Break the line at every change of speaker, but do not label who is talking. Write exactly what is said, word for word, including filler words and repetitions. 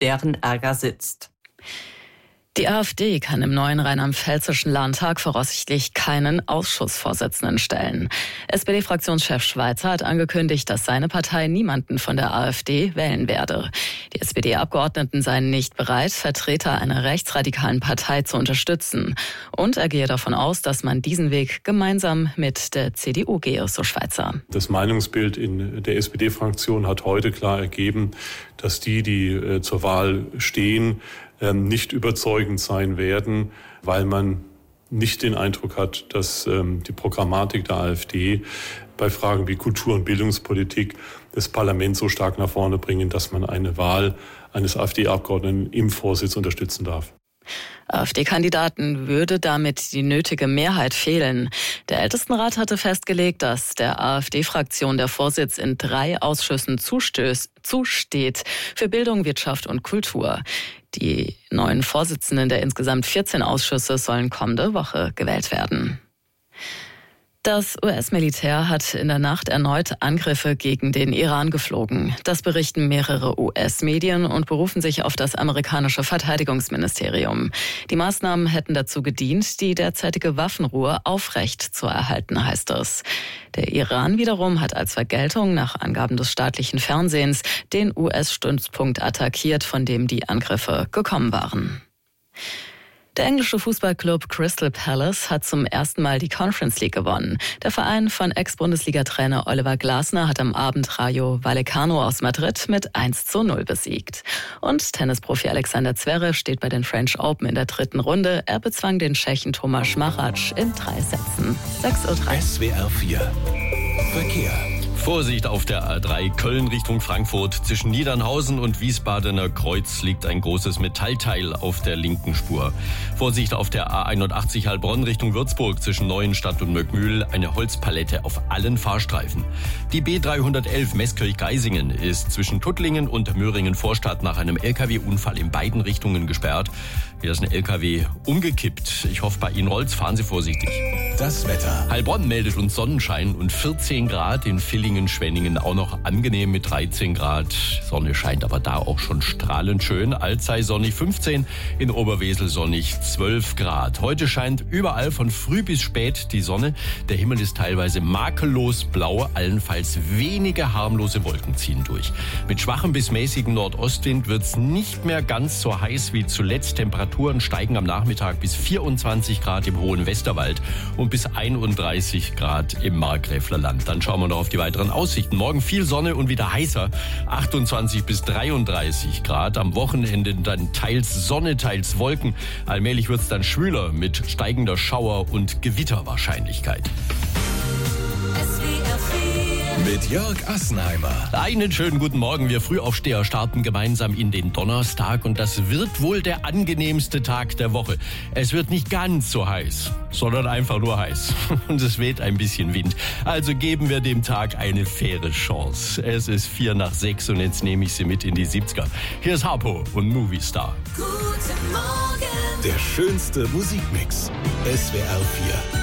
deren Ärger sitzt.
Die AfD kann im neuen Rheinland-Pfälzischen Landtag voraussichtlich keinen Ausschussvorsitzenden stellen. S P D-Fraktionschef Schweizer hat angekündigt, dass seine Partei niemanden von der AfD wählen werde. Die S P D-Abgeordneten seien nicht bereit, Vertreter einer rechtsradikalen Partei zu unterstützen. Und er gehe davon aus, dass man diesen Weg gemeinsam mit der C D U gehe, so Schweizer.
Das Meinungsbild in der S P D-Fraktion hat heute klar ergeben, dass die, die äh, zur Wahl stehen, nicht überzeugend sein werden, weil man nicht den Eindruck hat, dass ähm, die Programmatik der AfD bei Fragen wie Kultur- und Bildungspolitik das Parlament so stark nach vorne bringen, dass man eine Wahl eines AfD-Abgeordneten im Vorsitz unterstützen darf.
AfD-Kandidaten würde damit die nötige Mehrheit fehlen. Der Ältestenrat hatte festgelegt, dass der AfD-Fraktion der Vorsitz in drei Ausschüssen zustöß, zusteht, für Bildung, Wirtschaft und Kultur. Die neuen Vorsitzenden der insgesamt vierzehn Ausschüsse sollen kommende Woche gewählt werden. Das U S-Militär hat in der Nacht erneut Angriffe gegen den Iran geflogen. Das berichten mehrere U S-Medien und berufen sich auf das amerikanische Verteidigungsministerium. Die Maßnahmen hätten dazu gedient, die derzeitige Waffenruhe aufrecht zu erhalten, heißt es. Der Iran wiederum hat als Vergeltung nach Angaben des staatlichen Fernsehens den U S-Stützpunkt attackiert, von dem die Angriffe gekommen waren. Der englische Fußballclub Crystal Palace hat zum ersten Mal die Conference League gewonnen. Der Verein von Ex-Bundesliga-Trainer Oliver Glasner hat am Abend Rayo Vallecano aus Madrid mit eins zu null besiegt. Und Tennisprofi Alexander Zverev steht bei den French Open in der dritten Runde. Er bezwang den Tschechen Tomáš Machač in drei Sätzen. sechs Uhr drei.
S W R vier Verkehr.
Vorsicht auf der A drei Köln Richtung Frankfurt. Zwischen Niedernhausen und Wiesbadener Kreuz liegt ein großes Metallteil auf der linken Spur. Vorsicht auf der A einundachtzig Heilbronn Richtung Würzburg. Zwischen Neuenstadt und Möckmühl eine Holzpalette auf allen Fahrstreifen. Die B dreihundertelf Meßkirch-Geisingen ist zwischen Tuttlingen und Möhringen-Vorstadt nach einem L K W-Unfall in beiden Richtungen gesperrt. Hier ist ein L K W umgekippt. Ich hoffe, bei Ihnen rollt's. Fahren Sie vorsichtig.
Das Wetter.
Heilbronn meldet uns Sonnenschein und vierzehn Grad, in Villingen, Schwenningen auch noch angenehm mit dreizehn Grad. Sonne scheint aber da auch schon strahlend schön. Alzey sonnig fünfzehn, in Oberwesel sonnig zwölf Grad. Heute scheint überall von früh bis spät die Sonne. Der Himmel ist teilweise makellos blau, allenfalls wenige harmlose Wolken ziehen durch. Mit schwachem bis mäßigem Nordostwind wird's nicht mehr ganz so heiß wie zuletzt. Temperaturen steigen am Nachmittag bis vierundzwanzig Grad im hohen Westerwald und bis einunddreißig Grad im Markgräfler Land. Dann schauen wir noch auf die weiteren Aussichten. Morgen viel Sonne und wieder heißer. achtundzwanzig bis dreiunddreißig Grad. Am Wochenende dann teils Sonne, teils Wolken. Allmählich wird es dann schwüler mit steigender Schauer- und Gewitterwahrscheinlichkeit.
Mit Jörg Assenheimer.
Einen schönen guten Morgen. Wir Frühaufsteher starten gemeinsam in den Donnerstag und das wird wohl der angenehmste Tag der Woche. Es wird nicht ganz so heiß, sondern einfach nur heiß. Und es weht ein bisschen Wind. Also geben wir dem Tag eine faire Chance. Es ist vier nach sechs und jetzt nehme ich Sie mit in die siebziger. Hier ist Harpo und Movie Star.
Guten Morgen. Der schönste Musikmix. S W R vier.